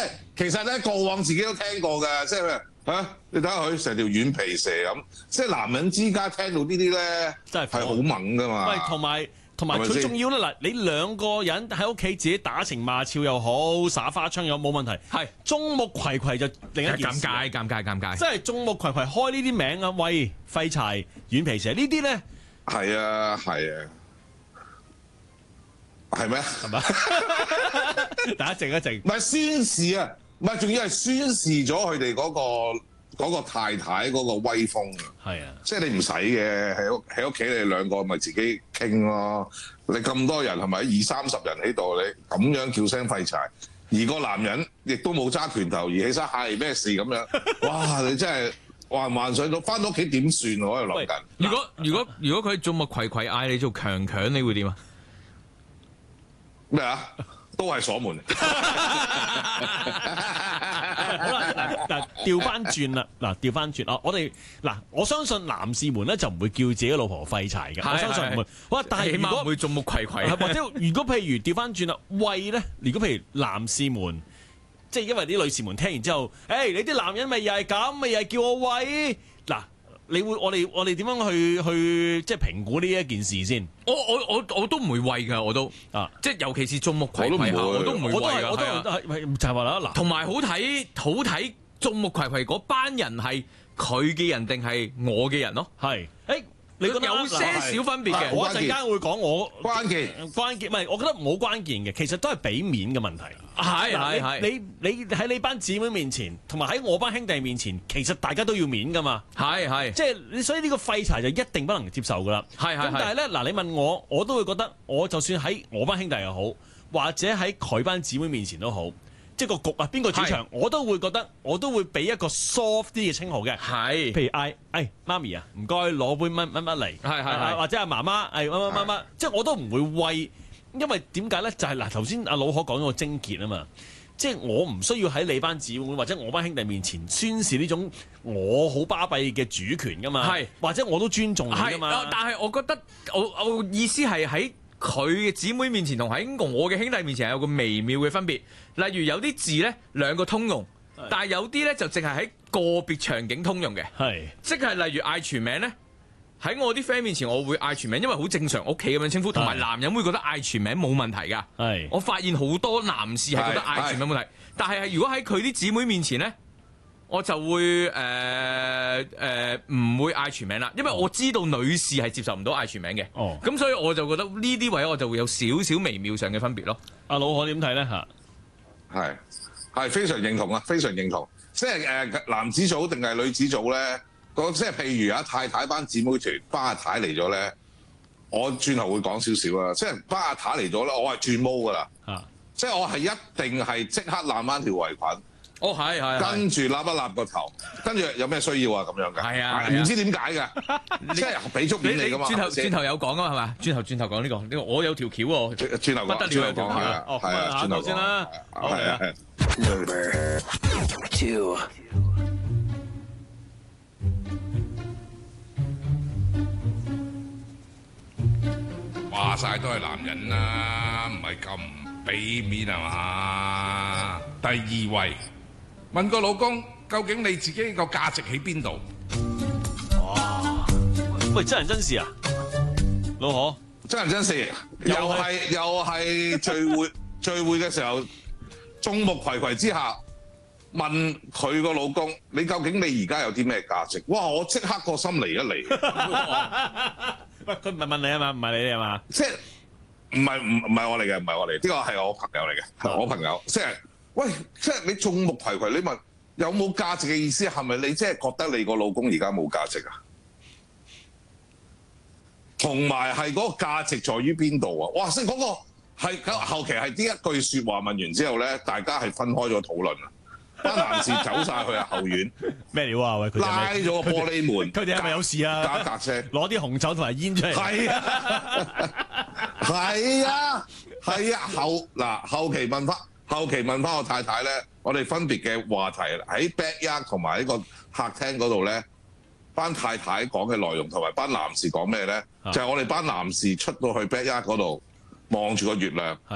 係其實咧過往自己都聽過嘅，即係你睇下佢成條軟皮蛇咁，即係男人之家聽到呢啲咧， 真係好猛噶嘛。 喂，同埋佢仲要咧嗱，你兩個人喺屋企自己打情罵俏又好，耍花槍又冇問題。係眾目睽睽就另一件事。尷尬。即係眾目睽睽開呢啲名啊，喂，廢柴、軟皮蛇呢啲咧。 係啊，係咩？係嘛？ 大家靜一靜。 唔係宣示啊，唔係仲要係宣示咗佢哋嗰個太太嗰個威風啊！ 係啊，即係你唔使嘅，喺屋企你兩個咪自己傾咯。你咁多人係咪20-30人喺度，你咁樣叫聲廢柴，而個男人亦都冇揸拳頭，而起身係咩事咁樣？哇！你真係幻想到翻到屋企點算？我喺度諗緊。 如果佢眾目睽睽嗌你做強，你會點啊？ 咩啊？都係鎖門。 好啦，嗱調翻轉啦，我哋我相信男士們咧就唔會叫自己老婆廢柴嘅，我相信唔會。哇！但係起碼唔會眾目睽睽， 或者如果譬如調翻轉啦，喂咧，如果譬如男士們，即係因為啲女士們聽完之後，你啲男人咪又係咁，咪又係叫我喂嗱。我哋點樣去即係評估呢一件事先？ 我都唔會喂㗎，我都即係尤其是眾目睽睽下，我都唔會喂㗎。 我都就係話啦，嗱， 同埋好睇眾目睽睽嗰班人係佢嘅人定係我嘅人咯？係，你覺得有些少分別嘅。 我一陣間會講我關鍵， 唔係，我覺得冇關鍵嘅，其實都係俾面嘅問題。係，你喺你班姊妹面前，同埋喺我班兄弟面前，其實大家都要面噶嘛。係，即係你，所以呢個廢柴就一定不能接受噶啦。咁但係咧，嗱，你問我，我都會覺得，我就算喺我班兄弟又好，或者喺佢班姊妹面前都好。即係個局啊，邊個主場，我都會覺得，我都會俾一個 soft 啲嘅稱號嘅。係，譬如嗌媽咪啊，唔該攞杯乜嚟。係，或者阿媽媽乜，即係我都唔會喂，因為點解咧？就係嗱，頭先阿老可講咗個症結啊嘛，即係我唔需要喺你班姊妹或者我班兄弟面前宣示呢種我好巴閉嘅主權噶嘛。係，或者我都尊重你噶嘛。但係我覺得我意思係喺佢嘅姊妹面前同喺我嘅兄弟面前係有個微妙嘅分別，例如有啲字咧兩個通用，但係有啲咧就淨係喺個別場景通用嘅，即係例如嗌全名咧，喺我啲 friend 面前我會嗌全名，因為好正常屋企咁樣稱呼，同埋男人會覺得嗌全名冇問題㗎。我發現好多男士係覺得嗌全名冇問題，但係如果喺佢啲姊妹面前咧，我就會唔會嗌全名啦，因為我知道女士係接受唔到嗌全名嘅。咁所以我就覺得呢啲位我就會有少少微妙上嘅分別咯。阿老可點睇咧嚇？ 係非常認同啊，非常認同。即係男子組定係女子組咧？即係譬如太太班姊妹團，班阿太嚟咗咧，我轉頭會講少少啊。即係班阿太嚟咗咧，我係轉毛㗎啦。即係我係一定係即刻攬翻條圍裙。係，跟住揦一揦個頭，跟住有咩需要啊？咁樣嘅，係啊，唔知點解嘅，即係俾足面你噶嘛。 轉頭有講啊，係嘛？轉頭講呢個，我有條橋喎。 轉頭講， 不得了有條橋啊！ 係啊，轉頭先啦。 係啊。 話晒都係男人啦，唔係咁唔俾面係嘛？第二位。問個老公，究竟你自己個價值喺邊度？ 哇！喂，真人真事啊，老可， 真人真事，又係聚會嘅時候，眾目睽睽之下問佢個老公，你究竟你而家有啲咩價值？哇！我即刻個心嚟一嚟。 喂，佢唔係問你啊嘛，唔係你哋啊嘛？ 即係唔係我嚟嘅，唔係我嚟，呢個係我朋友嚟嘅，係我朋友，即係。喂，即係你眾目睽睽，你問有冇價值嘅意思係咪你即係覺得你個老公而家冇價值啊？同埋係嗰個價值在於邊度啊？哇！即係嗰個係後期係呢一句説話問完之後咧，大家係分開咗討論啊！班男士走晒去後院， 咩料啊？喂，佢拉咗個玻璃門， 佢哋係咪有事啊？ 打格聲， 攞啲紅酒同埋煙出嚟。係啊，後期問翻我太太咧，我哋分別嘅話題喺 backyard 同埋呢個客廳嗰度咧，班太太講嘅內容同埋班男士講咩咧？就係我哋班男士出到去 backyard 嗰度望住個月亮。